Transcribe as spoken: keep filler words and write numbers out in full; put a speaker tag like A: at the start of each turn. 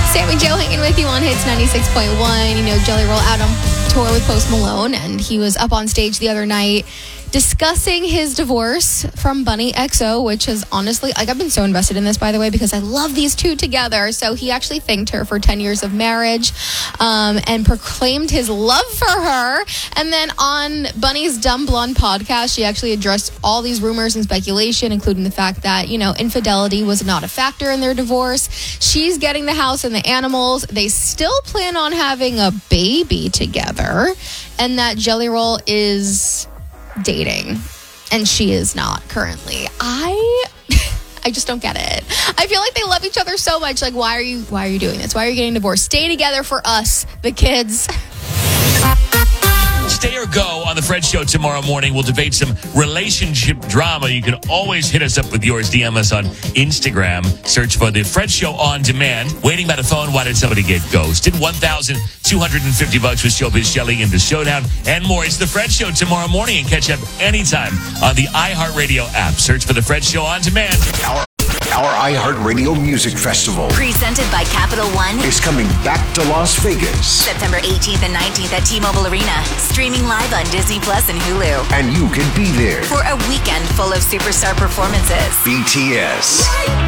A: Sammy Joe hanging with you on Hits ninety-six point one. You know, Jelly Roll out on tour with Post Malone, and he was up on stage the other night discussing his divorce from Bunny X O, which is honestly, like, I've been so invested in this, by the way, because I love these two together. So he actually thanked her for ten years of marriage um, and proclaimed his love for her. And then on Bunny's Dumb Blonde podcast, she actually addressed all these rumors and speculation, including the fact that, you know, infidelity was not a factor in their divorce. She's getting the house and the animals. They still plan on having a baby together, and that Jelly Roll is dating, and she is not currently. I I just don't get it. I feel like they love each other so much. Like, why are you why are you doing this? Why are you getting divorced? Stay together for us, the kids.
B: Stay or go on The Fred Show tomorrow morning. We'll debate some relationship drama. You can always hit us up with yours. D M us on Instagram. Search for The Fred Show on demand. Waiting by the phone. Why did somebody get ghosted? one thousand two hundred fifty bucks with Showbiz Shelly in the Showdown and more. It's The Fred Show tomorrow morning, and catch up anytime on the iHeartRadio app. Search for The Fred Show on demand.
C: Our Our iHeartRadio Music Festival,
D: presented by Capital One,
C: is coming back to Las Vegas.
D: September eighteenth and nineteenth at T-Mobile Arena. Streaming live on Disney Plus and Hulu.
C: And you can be there
D: For a weekend full of superstar performances.
C: B T S,